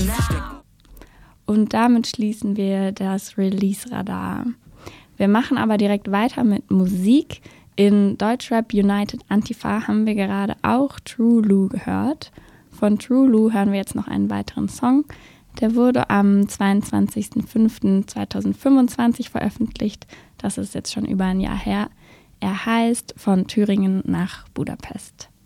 Und damit schließen wir das Release-Radar. Wir machen aber direkt weiter mit Musik. In Deutschrap United Antifa haben wir gerade auch True Lou gehört. Von True Lou hören wir jetzt noch einen weiteren Song. Der wurde am 22.05.2025 veröffentlicht. Das ist jetzt schon über ein Jahr her. Er heißt Von Thüringen nach Budapest.